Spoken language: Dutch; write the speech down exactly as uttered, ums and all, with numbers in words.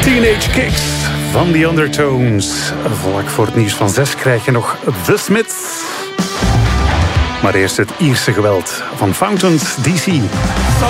Teenage Kicks van The Undertones. Vlak voor het nieuws van zes krijg je nog The Smiths. Maar eerst het Ierse geweld van Fountains D C.